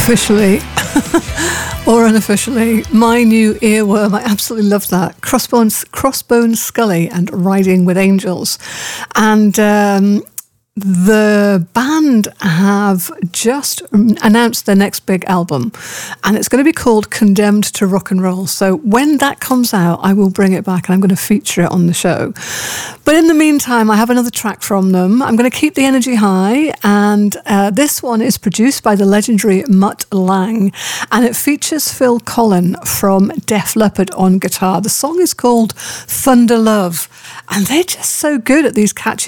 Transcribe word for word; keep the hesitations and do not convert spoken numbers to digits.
officially or unofficially, my new earworm. I absolutely love that. Crossbones, Crossbone Scully and Riding with Angels. And um, the band have just announced their next big album, and it's going to be called Condemned to Rock and Roll. So when that comes out, I will bring it back and I'm going to feature it on the show. But in the meantime, I have another track from them. I'm going to keep the energy high, and uh, this one is produced by the legendary Mutt Lange, and it features Phil Collen from Def Leppard on guitar. The song is called Thunder Love, and they're just so good at these catchy